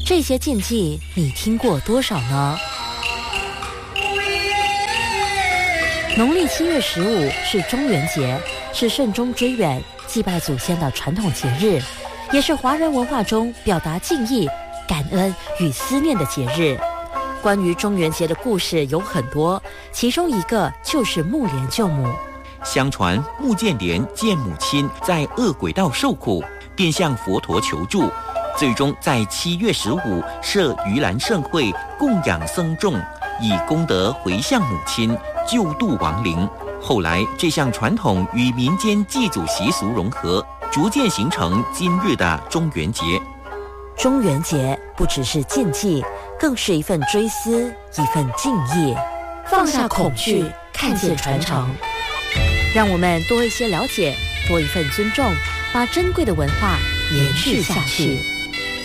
这些禁忌你听过多少呢？农历7月15是中元节，是慎终追远、祭拜祖先的传统节日，也是华人文化中表达敬意、感恩与思念的节日。关于中元节的故事有很多，其中一个就是木莲救母。 相传穆建莲见母亲在恶鬼道受苦，便向佛陀求助，最终在7月15设盂兰盛会，供养僧众，以功德回向母亲，救度亡灵。后来这项传统与民间祭祖习俗融合，逐渐形成今日的中元节。 中元节不只是禁忌，更是一份追思，一份敬意。放下恐惧，看见传承，让我们多一些了解，多一份尊重，把珍贵的文化延续下去。